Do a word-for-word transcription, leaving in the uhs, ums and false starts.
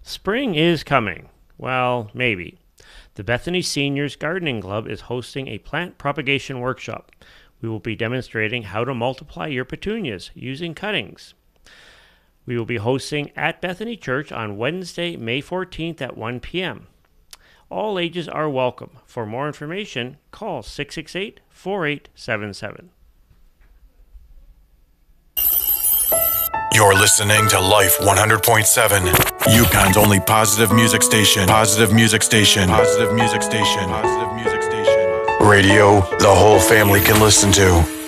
Spring is coming. Well, maybe. The Bethany Seniors Gardening Club is hosting a plant propagation workshop. We will be demonstrating how to multiply your petunias using cuttings. We will be hosting at Bethany Church on Wednesday, May fourteenth at one p.m. All ages are welcome. For more information, call six six eight, four eight seven seven. You're listening to Life one hundred point seven, Yukon's only positive music station. Positive music station. Positive music station. Positive music station. Radio the whole family can listen to.